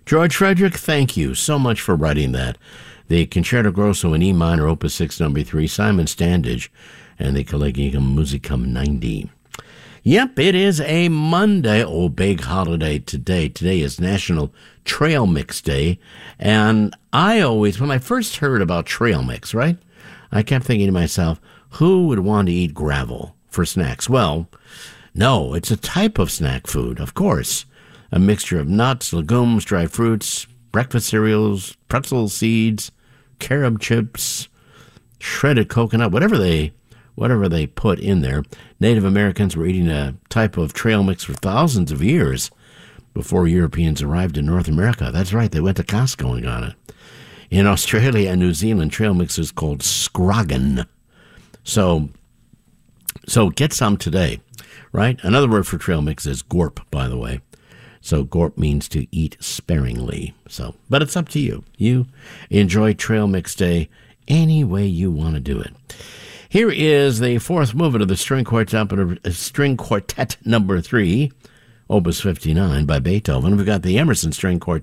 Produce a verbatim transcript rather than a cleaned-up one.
George Frederick, thank you so much for writing that. The Concerto Grosso in E minor, Opus six, number three, Simon Standage, and the Collegium Musicum ninety. Yep, it is a Monday. Oh, big holiday today. Today is National Trail Mix Day. And I always, when I first heard about trail mix, right, I kept thinking to myself, who would want to eat gravel for snacks? Well, no, it's a type of snack food, of course. A mixture of nuts, legumes, dried fruits, breakfast cereals, pretzel seeds, carob chips, shredded coconut, whatever they whatever they put in there. Native Americans were eating a type of trail mix for thousands of years before Europeans arrived in North America. That's right, they went to Costco and got it. In Australia and New Zealand, trail mix is called scroggin. So, so get some today, right? Another word for trail mix is gorp, by the way. So gorp means to eat sparingly. So, but it's up to you. You enjoy Trail Mix Day any way you want to do it. Here is the fourth movement of the String Quartet, String Quartet number three, Opus fifty-nine by Beethoven. We've got the Emerson String Quartet